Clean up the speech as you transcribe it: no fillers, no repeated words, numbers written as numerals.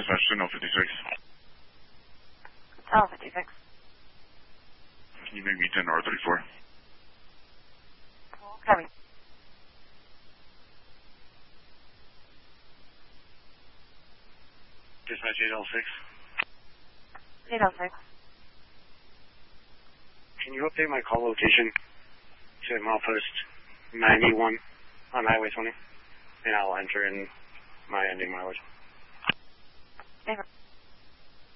dispatch to No 56. Oh, 56. Can you make me 10 R34? Copy. Dispatch 806. 806. Can you update my call location to milepost 91 on Highway 20? And I'll enter in my ending mileage.